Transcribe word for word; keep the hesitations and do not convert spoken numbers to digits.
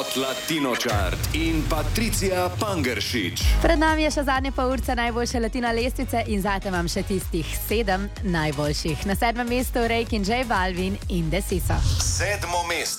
Hot Latino Chart in Patricija Pangeršič. Pred nami je še zadnja pol urca najboljše latino lestvice in zate imam še tistih sedem najboljših. Na sedmem mestu Rake in J Balvin in Indeciso. Sedmo mesto.